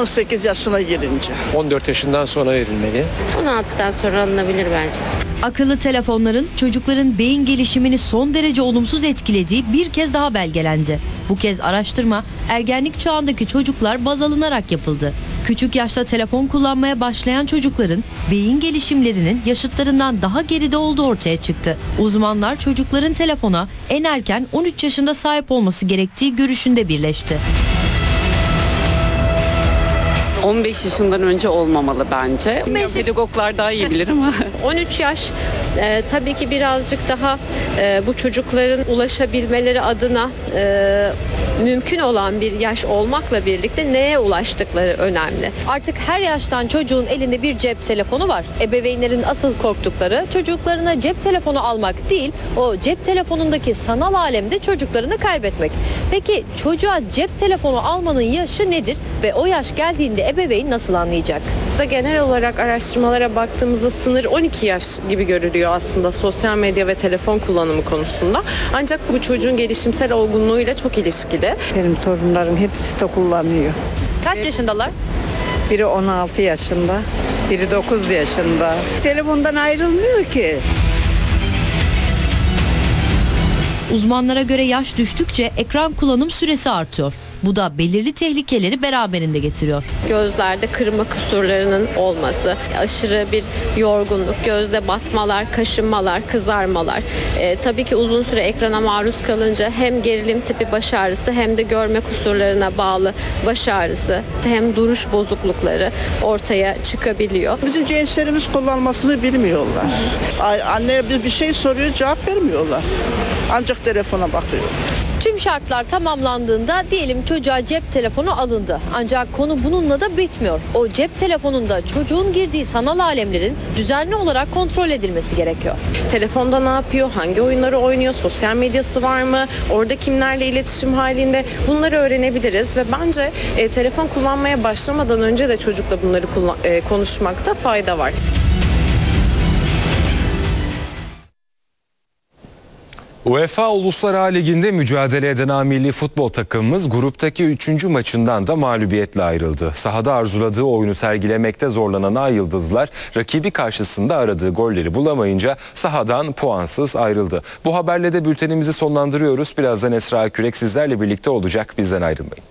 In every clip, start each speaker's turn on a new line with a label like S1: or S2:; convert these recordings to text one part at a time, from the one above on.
S1: 18 yaşına girince.
S2: 14 yaşından sonra verilmeli.
S3: 16'dan sonra alınabilir bence.
S4: Akıllı telefonların çocukların beyin gelişimini son derece olumsuz etkilediği bir kez daha belgelendi. Bu kez araştırma ergenlik çağındaki çocuklar baz alınarak yapıldı. Küçük yaşta telefon kullanmaya başlayan çocukların beyin gelişimlerinin yaşıtlarından daha geride olduğu ortaya çıktı. Uzmanlar çocukların telefona en erken 13 yaşında sahip olması gerektiği görüşünde birleşti.
S5: 15 yaşından önce olmamalı bence. Pedagoglar daha iyi bilir ama.
S6: 13 yaş tabii ki birazcık daha bu çocukların ulaşabilmeleri adına mümkün olan bir yaş olmakla birlikte neye ulaştıkları önemli.
S7: Artık her yaştan çocuğun elinde bir cep telefonu var. Ebeveynlerin asıl korktukları çocuklarına cep telefonu almak değil, o cep telefonundaki sanal alemde çocuklarını kaybetmek. Peki çocuğa cep telefonu almanın yaşı nedir ve o yaş geldiğinde ebeveyn nasıl anlayacak?
S8: Genel olarak araştırmalara baktığımızda sınır 12 yaş gibi görülüyor aslında sosyal medya ve telefon kullanımı konusunda. Ancak bu çocuğun gelişimsel olgunluğuyla çok ilişkili.
S9: Benim torunlarım hepsi de kullanıyor.
S7: Kaç yaşındalar?
S9: Biri 16 yaşında, biri 9 yaşında. Telefondan ayrılmıyor ki.
S4: Uzmanlara göre yaş düştükçe ekran kullanım süresi artıyor. Bu da belirli tehlikeleri beraberinde getiriyor.
S6: Gözlerde kırma kusurlarının olması, aşırı bir yorgunluk, gözde batmalar, kaşınmalar, kızarmalar. Tabii ki uzun süre ekrana maruz kalınca hem gerilim tipi baş ağrısı hem de görme kusurlarına bağlı baş ağrısı, hem duruş bozuklukları ortaya çıkabiliyor.
S1: Bizim gençlerimiz kullanmasını bilmiyorlar. Anneye bir şey soruyor, cevap vermiyorlar. Ancak telefona bakıyor.
S7: Tüm şartlar tamamlandığında diyelim çocuğa cep telefonu alındı. Ancak konu bununla da bitmiyor. O cep telefonunda çocuğun girdiği sanal alemlerin düzenli olarak kontrol edilmesi gerekiyor.
S8: Telefonda ne yapıyor, hangi oyunları oynuyor, sosyal medyası var mı, orada kimlerle iletişim halinde, bunları öğrenebiliriz ve bence telefon kullanmaya başlamadan önce de çocukla bunları konuşmakta fayda var.
S10: UEFA Uluslar Ligi'nde mücadele eden A milli futbol takımımız gruptaki 3. maçından da mağlubiyetle ayrıldı. Sahada arzuladığı oyunu sergilemekte zorlanan Ay Yıldızlar rakibi karşısında aradığı golleri bulamayınca sahadan puansız ayrıldı. Bu haberle de bültenimizi sonlandırıyoruz. Birazdan Esra Kürek sizlerle birlikte olacak. Bizden ayrılmayın.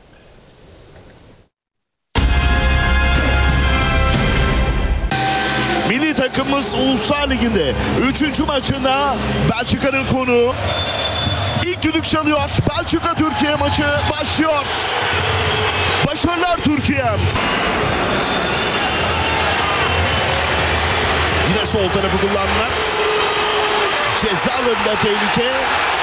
S11: Milli takımımız Uluslar Ligi'nde 3. maçında Belçika'nın konuğu. İlk düdük çalıyor. Belçika-Türkiye maçı başlıyor. Başarılar Türkiye. Yine sol tarafı kullandılar. Ceza alanında tehlike.